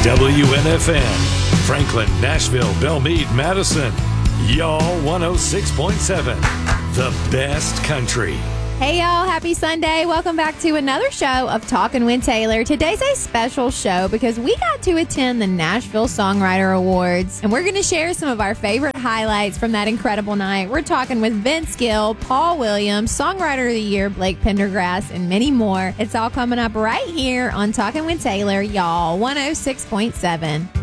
WNFN, Franklin, Nashville, Belmead, Madison. Y'all 106.7, the best country. Hey y'all, happy Sunday. Welcome back to another show of Talkin' with Taylor. Today's a special show because we got to attend the Nashville Songwriter Awards, and we're going to share some of our favorite highlights from that incredible night. We're talking with Vince Gill, Paul Williams, Songwriter of the Year, Blake Pendergrass, and many more. It's all coming up right here on Talkin' with Taylor, y'all 106.7.